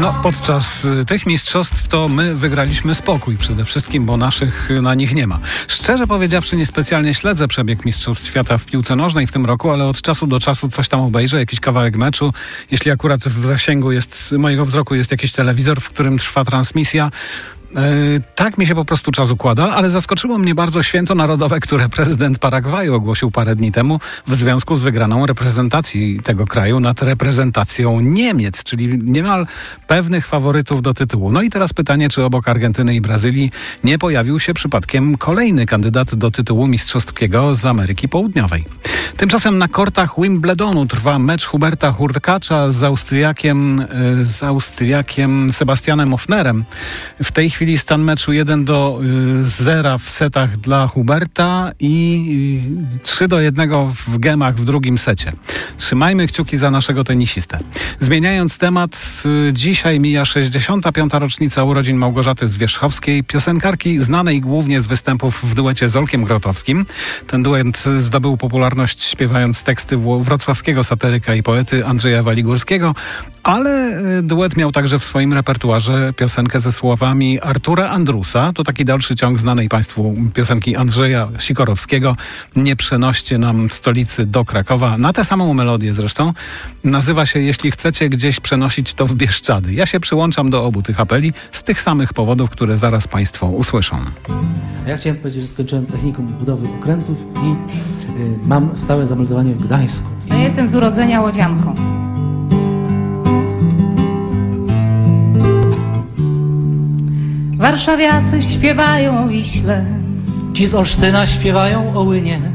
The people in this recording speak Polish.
No, podczas tych mistrzostw to my wygraliśmy spokój przede wszystkim, bo naszych na nich nie ma. Szczerze powiedziawszy, niespecjalnie śledzę przebieg Mistrzostw Świata w piłce nożnej w tym roku, ale od czasu do czasu coś tam obejrzę, jakiś kawałek meczu. Jeśli akurat w zasięgu mojego wzroku jest jakiś telewizor, w którym trwa transmisja, tak mi się po prostu czas układa, ale zaskoczyło mnie bardzo święto narodowe, które prezydent Paragwaju ogłosił parę dni temu w związku z wygraną reprezentacji tego kraju nad reprezentacją Niemiec, czyli niemal pewnych faworytów do tytułu. No i teraz pytanie, czy obok Argentyny i Brazylii nie pojawił się przypadkiem kolejny kandydat do tytułu mistrzowskiego z Ameryki Południowej. Tymczasem na kortach Wimbledonu trwa mecz Huberta Hurkacza z Austriakiem Sebastianem Ofnerem. W tej chwili stan meczu 1-0 w setach dla Huberta i 3-1 w gemach w drugim secie. Trzymajmy kciuki za naszego tenisistę. Zmieniając temat, dzisiaj mija 65. rocznica urodzin Małgorzaty Zwierzchowskiej, piosenkarki znanej głównie z występów w duecie z Olkiem Grotowskim. Ten duet zdobył popularność śpiewając teksty wrocławskiego satyryka i poety Andrzeja Waligórskiego, ale duet miał także w swoim repertuarze piosenkę ze słowami Artura Andrusa. To taki dalszy ciąg znanej Państwu piosenki Andrzeja Sikorowskiego. Nie przenoście nam stolicy do Krakowa. Na tę samą melodię zresztą. Nazywa się Jeśli chcecie gdzieś przenosić, to w Bieszczady. Ja się przyłączam do obu tych apeli z tych samych powodów, które zaraz Państwo usłyszą. Ja chciałem powiedzieć, że skończyłem technikum budowy okrętów i mam stałe zameldowanie w Gdańsku. Ja jestem z urodzenia łodzianką. Warszawiacy śpiewają o Wiśle, Ci z Olsztyna śpiewają o Łynie,